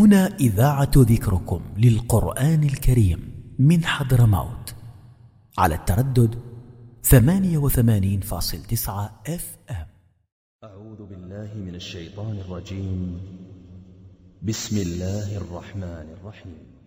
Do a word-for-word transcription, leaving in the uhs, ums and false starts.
هنا إذاعة ذكركم للقرآن الكريم من حضرموت على التردد ثمانية وثمانين فاصل تسعة اف ام. أعوذ بالله من الشيطان الرجيم. بسم الله الرحمن الرحيم.